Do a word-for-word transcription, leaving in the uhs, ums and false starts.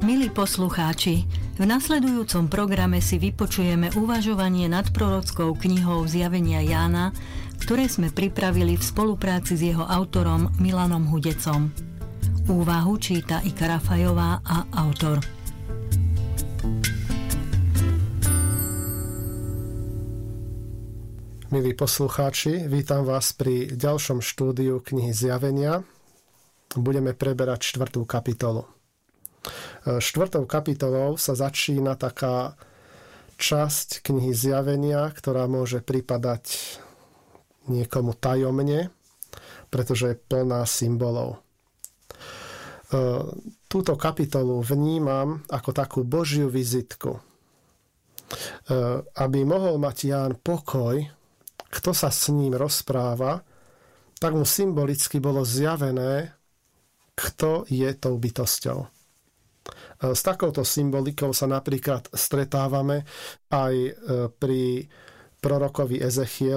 Milí poslucháči, v nasledujúcom programe si vypočujeme uvažovanie nad prorockou knihou Zjavenia Jána, ktoré sme pripravili v spolupráci s jeho autorom Milanom Hudecom. Úvahu číta Ika Rafajová a autor. Milí poslucháči, vítam vás pri ďalšom štúdiu knihy Zjavenia. Budeme preberať štvrtú kapitolu. Štvrtou kapitolou sa začína taká časť knihy Zjavenia, ktorá môže pripadať niekomu tajomne, pretože je plná symbolov. Túto kapitolu vnímam ako takú Božiu vizitku. Aby mohol mať Ján pokoj, kto sa s ním rozpráva, tak mu symbolicky bolo zjavené, kto je tou bytosťou. S takouto symbolikou sa napríklad stretávame aj pri prorokovi Ezechiel